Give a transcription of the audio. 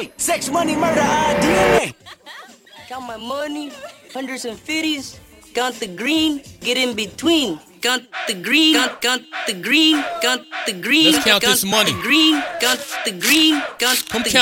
Sex, money, murder, DNA. Count my money, hundreds and fifties. Count the green, get in between. Count the green, count the green, count the green. Let's count this money. Count the green, count the green, count the green.